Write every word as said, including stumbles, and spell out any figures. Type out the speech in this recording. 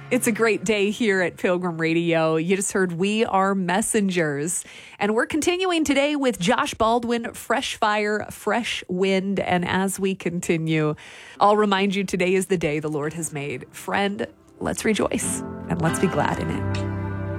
It's a great day here at Pilgrim Radio. You just heard We Are Messengers. And we're continuing today with Josh Baldwin, Fresh Fire, Fresh Wind. And as we continue, I'll remind you today is the day the Lord has made. Friend, let's rejoice and let's be glad in it.